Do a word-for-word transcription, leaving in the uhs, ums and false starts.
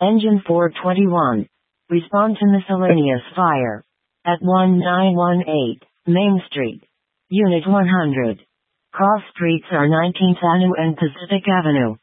Engine four twenty-one. Respond to miscellaneous fire. At one nine one eight, Main Street. Unit one hundred. Cross streets are nineteenth Avenue and Pacific Avenue.